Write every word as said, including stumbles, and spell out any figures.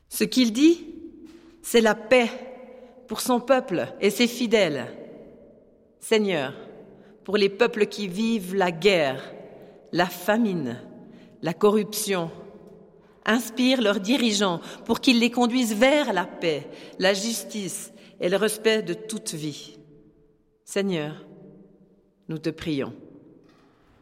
Ce qu'il dit, c'est la paix pour son peuple et ses fidèles. Seigneur, pour les peuples qui vivent la guerre, la famine, la corruption, inspire leurs dirigeants pour qu'ils les conduisent vers la paix, la justice et le respect de toute vie. Seigneur, nous te prions.